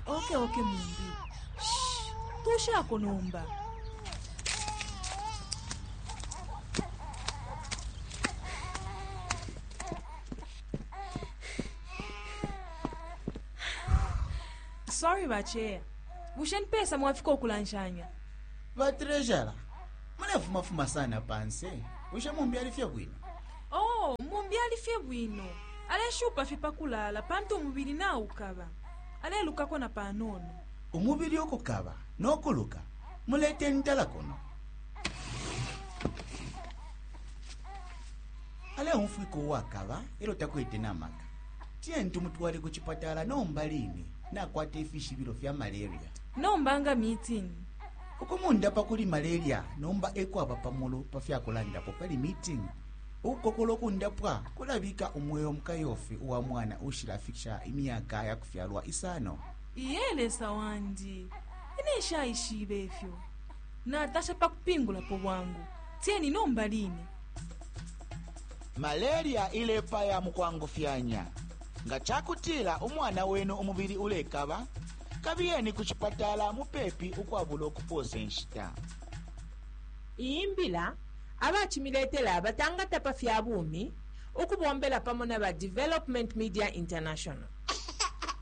Okay mumbi. Shh. Tusha konomba. Sorry bache. Bushen pesa mwafika okulanshanya. Vatrejala. Mwana fuma sana panse. Usha mumbi alifia bwino. Oh, mumbi alifia bwino. Ale shupa fipa kulala panto umubili na ukaba. Ale lukako na panono. Umubili okukaba n'okuluka mulete ntala kono. Ale umfiko wakaba ero takwete namaka. Tie ntumutwale ku chipatala nombalini nakwata ifishi biro vya malaria. Nombanga meeting. Ukumunda pakuli malaria nomba ekwaba pamolo pafya kulanda pali meeting. Ukokolo kundapwa kulabika umweyo mkayofi uwa mwana ushirafikisha imyaka ya kufyalwa isano. Iyele sawandi. Inesha ishibefyo. Na tasha pakupingula po wangu. Tieni nombalini. Malaria ilepa ya mukwangu fyanya. Nga chakutila umwana wenu umubiri ulekaba. Kabiyeni kuchipatala mupepi ukwabula okupose nshita. Imbila abachimiletela abatanga tapa fya bumi ukubombela pamona ba Development Media International.